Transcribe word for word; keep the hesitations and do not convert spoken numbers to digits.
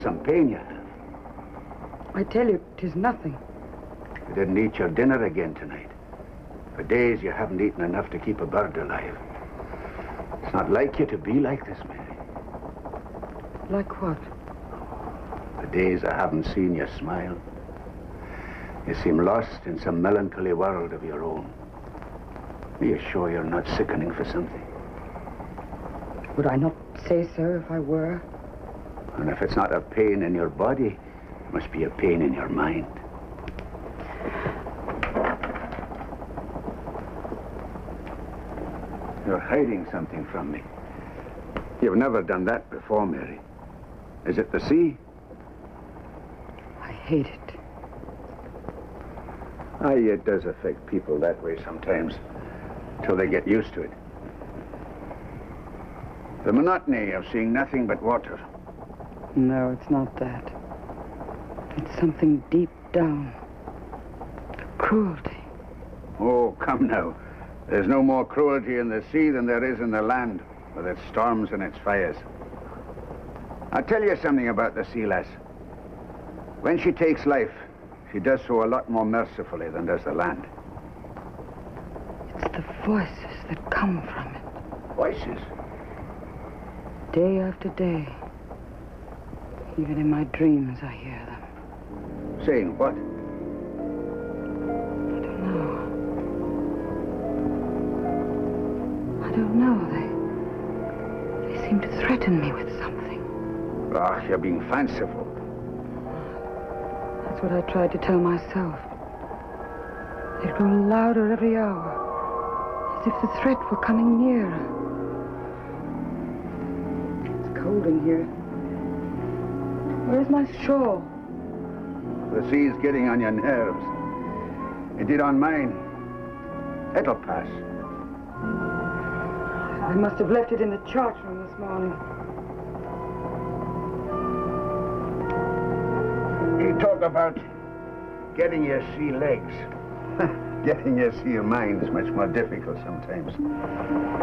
Some pain you have. I tell you, 'tis nothing. You didn't eat your dinner again tonight. For days you haven't eaten enough to keep a bird alive. It's not like you to be like this, Mary. Like what? The days I haven't seen you smile. You seem lost in some melancholy world of your own. Are you sure you're not sickening for something? Would I not say so if I were? And if it's not a pain in your body, it must be a pain in your mind. You're hiding something from me. You've never done that before, Mary. Is it the sea? I hate it. Aye, it does affect people that way sometimes, till they get used to it. The monotony of seeing nothing but water. No, it's not that. It's something deep down. The cruelty. Oh, come now. There's no more cruelty in the sea than there is in the land, with its storms and its fires. I'll tell you something about the sea lass. When she takes life, she does so a lot more mercifully than does the land. It's the voices that come from it. Voices? Day after day. Even in my dreams, I hear them. Saying what? I don't know. I don't know. They... They seem to threaten me with something. Ah, you're being fanciful. That's what I tried to tell myself. They grow louder every hour, as if the threat were coming nearer. It's cold in here. Where's my shawl? The sea's getting on your nerves. It did on mine. It'll pass. I must have left it in the chart room this morning. You talk about getting your sea legs. Getting your sea mind's much more difficult sometimes.